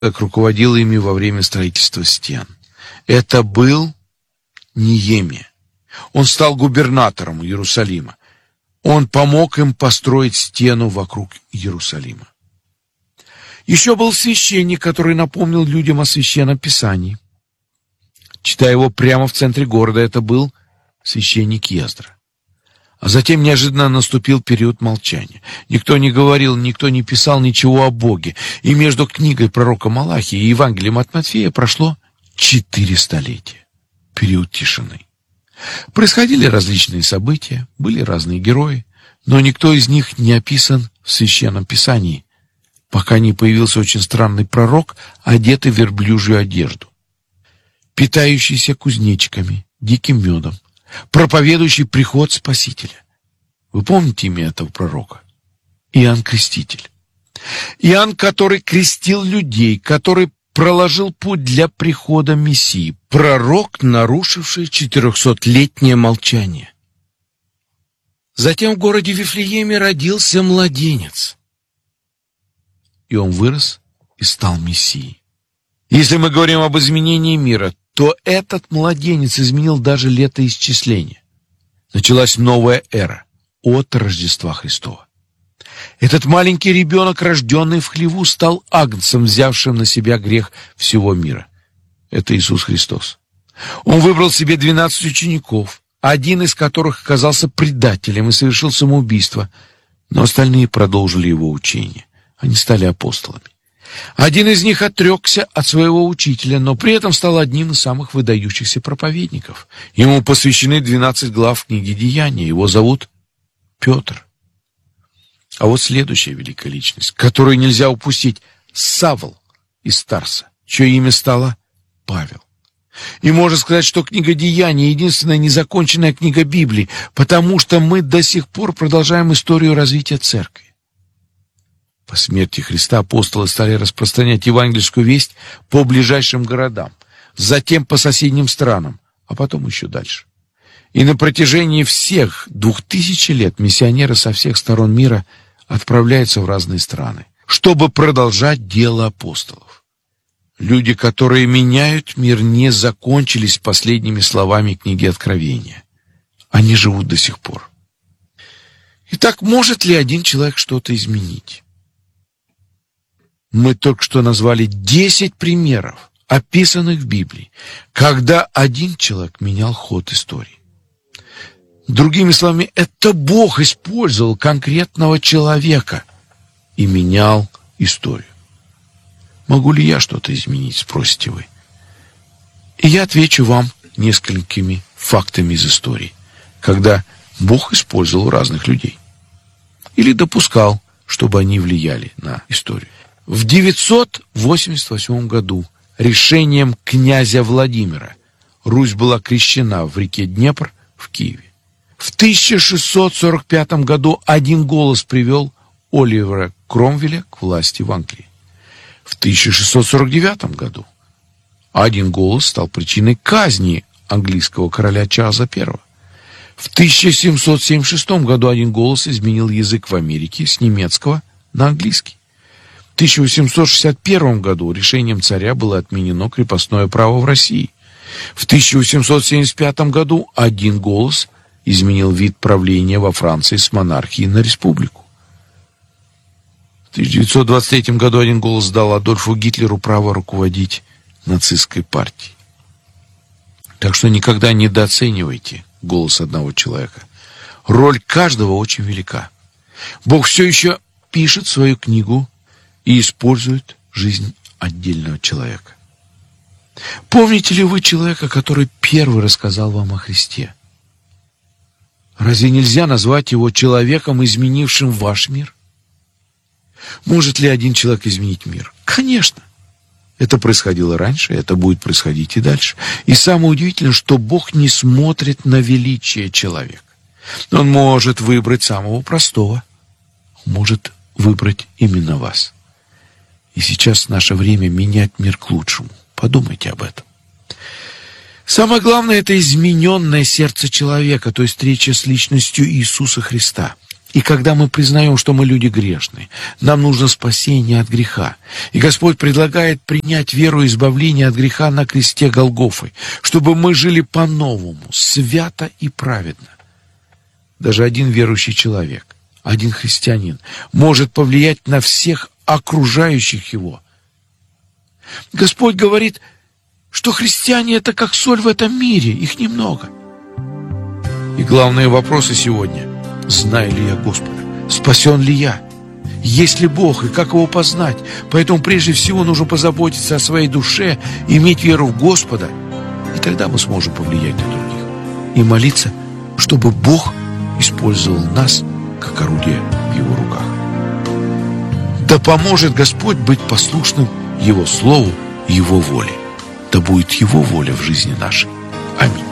руководил ими во время строительства стен. Это был Неемия. Он стал губернатором Иерусалима. Он помог им построить стену вокруг Иерусалима. Еще был священник, который напомнил людям о Священном Писании. Читая его прямо в центре города, это был священник Ездра. А затем неожиданно наступил период молчания. Никто не говорил, никто не писал ничего о Боге. И между книгой пророка Малахии и Евангелием от Матфея прошло 4 столетия. Период тишины. Происходили различные события, были разные герои, но никто из них не описан в Священном Писании, пока не появился очень странный пророк, одетый в верблюжью одежду, питающийся кузнечиками, диким медом, проповедующий приход Спасителя. Вы помните имя этого пророка? Иоанн Креститель. Иоанн, который крестил людей, который проложил путь для прихода Мессии. Пророк, нарушивший 400-летнее молчание. Затем в городе Вифлееме родился младенец. И он вырос и стал Мессией. Если мы говорим об изменении мира, то этот младенец изменил даже летоисчисление. Началась новая эра от Рождества Христова. Этот маленький ребенок, рожденный в хлеву, стал агнцем, взявшим на себя грех всего мира. Это Иисус Христос. Он выбрал себе 12 учеников, один из которых оказался предателем и совершил самоубийство, но остальные продолжили его учение. Они стали апостолами. Один из них отрекся от своего учителя, но при этом стал одним из самых выдающихся проповедников. Ему посвящены 12 глав книги Деяния. Его зовут Петр. А вот следующая великая личность, которую нельзя упустить, Савл из Тарса, чье имя стало Павел. И можно сказать, что книга Деяний — единственная незаконченная книга Библии, потому что мы до сих пор продолжаем историю развития церкви. По смерти Христа апостолы стали распространять евангельскую весть по ближайшим городам, затем по соседним странам, а потом еще дальше. И на протяжении всех 2000 лет миссионеры со всех сторон мира отправляются в разные страны, чтобы продолжать дело апостолов. Люди, которые меняют мир, не закончились последними словами книги Откровения. Они живут до сих пор. Итак, может ли один человек что-то изменить? Мы только что назвали 10 примеров, описанных в Библии, когда один человек менял ход истории. Другими словами, это Бог использовал конкретного человека и менял историю. Могу ли я что-то изменить, спросите вы? И я отвечу вам несколькими фактами из истории, когда Бог использовал разных людей или допускал, чтобы они влияли на историю. В 988 году решением князя Владимира Русь была крещена в реке Днепр в Киеве. В 1645 году один голос привел Оливера Кромвеля к власти в Англии. В 1649 году один голос стал причиной казни английского короля Чарльза I. В 1776 году один голос изменил язык в Америке с немецкого на английский. В 1861 году решением царя было отменено крепостное право в России. В 1875 году один голос изменил вид правления во Франции с монархии на республику. В 1923 году один голос дал Адольфу Гитлеру право руководить нацистской партией. Так что никогда не недооценивайте голос одного человека. Роль каждого очень велика. Бог все еще пишет свою книгу и использует жизнь отдельного человека. Помните ли вы человека, который первый рассказал вам о Христе? Разве нельзя назвать его человеком, изменившим ваш мир? Может ли один человек изменить мир? Конечно. Это происходило раньше, это будет происходить и дальше. И самое удивительное, что Бог не смотрит на величие человека. Он может выбрать самого простого, может выбрать именно вас. И сейчас наше время менять мир к лучшему. Подумайте об этом. Самое главное — это измененное сердце человека, то есть встреча с личностью Иисуса Христа. И когда мы признаем, что мы люди грешные, нам нужно спасение от греха. И Господь предлагает принять веру и избавление от греха на кресте Голгофы, чтобы мы жили по-новому, свято и праведно. Даже один верующий человек, один христианин, может повлиять на всех окружающих его. Господь говорит, что христиане — это как соль в этом мире, их немного. И главные вопросы сегодня: знаю ли я Господа? Спасен ли я? Есть ли Бог и как Его познать? Поэтому прежде всего нужно позаботиться о своей душе, иметь веру в Господа, и тогда мы сможем повлиять на других. И молиться, чтобы Бог использовал нас как орудие в Его руках. Да поможет Господь быть послушным Его Слову и Его воле. Да будет Его воля в жизни нашей. Аминь.